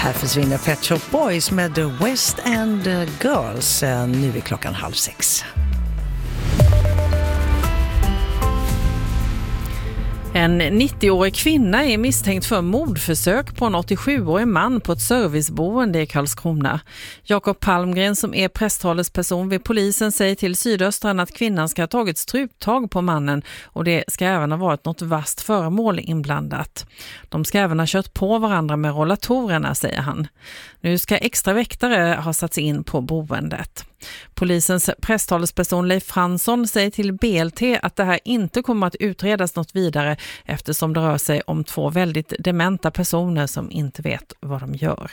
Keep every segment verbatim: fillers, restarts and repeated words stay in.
Här försvinner Pet Shop Boys med The West End Girls. Nu är klockan halv sex. En nittioårig kvinna är misstänkt för mordförsök på en åttiosjuårig man på ett serviceboende i Karlskrona. Jakob Palmgren, som är presstalesperson vid polisen, säger till Sydöstran att kvinnan ska ha tagit struptag på mannen och det ska även ha varit något vasst föremål inblandat. De ska även ha kört på varandra med rollatorerna, säger han. Nu ska extra väktare ha satts in på boendet. Polisens presstalesperson Leif Fransson säger till B L T att det här inte kommer att utredas något vidare eftersom det rör sig om två väldigt dementa personer som inte vet vad de gör.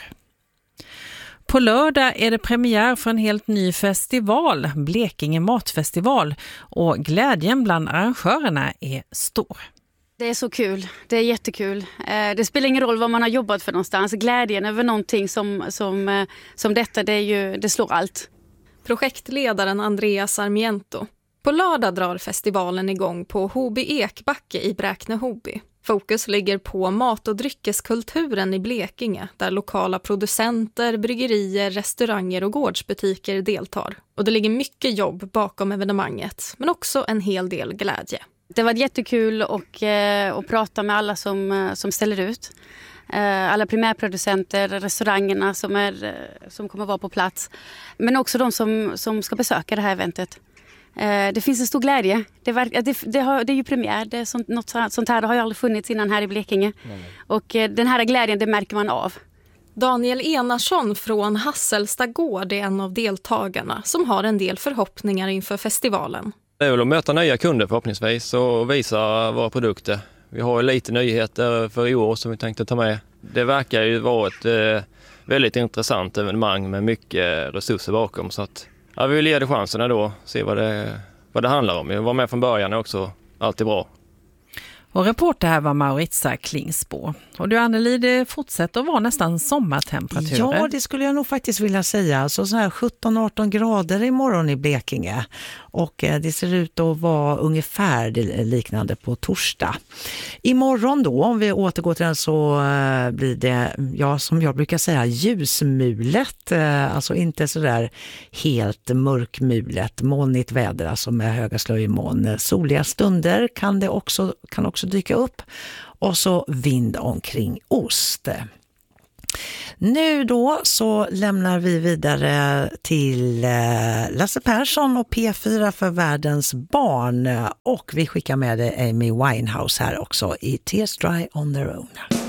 På lördag är det premiär för en helt ny festival, Blekinge matfestival, och glädjen bland arrangörerna är stor. Det är så kul, det är jättekul. Det spelar ingen roll vad man har jobbat för någonstans. Glädjen över någonting som, som, som detta, det, är ju, det slår allt. Projektledaren Andreas Sarmiento. På lördag drar festivalen igång på Hoby Ekbacke i Bräkne-Hoby. Fokus ligger på mat- och dryckeskulturen i Blekinge där lokala producenter, bryggerier, restauranger och gårdsbutiker deltar. Och det ligger mycket jobb bakom evenemanget, men också en hel del glädje. Det var jättekul och, eh, att prata med alla som, som ställer ut. Eh, alla primärproducenter, restaurangerna som, är, som kommer vara på plats. Men också de som, som ska besöka det här eventet. Eh, det finns en stor glädje. Det, verk, det, det, har, det är ju premiär. Det är sånt, något sånt här har ju aldrig funnits innan här i Blekinge. Mm. Och eh, den här glädjen, det märker man av. Daniel Enarsson från Hasselsta gård är en av deltagarna som har en del förhoppningar inför festivalen. Det är väl att möta nya kunder förhoppningsvis och visa våra produkter. Vi har lite nyheter för i år som vi tänkte ta med. Det verkar ju vara ett eh, väldigt intressant evenemang med mycket resurser bakom. Så att, ja, vi vill ge det chansen då, se vad det, vad det handlar om. Vi var med från början är också alltid bra. Och reporter här var Maritza Klingsbo. Och du Anneli, det fortsätter att vara nästan sommartemperaturer. Ja, det skulle jag nog faktiskt vilja säga. Så, så här sjutton arton grader imorgon i Blekinge. Och eh, det ser ut att vara ungefär liknande på torsdag. Imorgon då, om vi återgår till den, så eh, blir det, ja, som jag brukar säga, ljusmulet. Eh, alltså inte så där helt mörkmulet, molnigt väder, alltså med höga slöjmoln. Soliga stunder kan det också, kan också dyka upp. Och så vind omkring ost. Nu då så lämnar vi vidare till Lasse Persson och P fyra för världens barn. Och vi skickar med Amy Winehouse här också i Tears Dry on Their Own.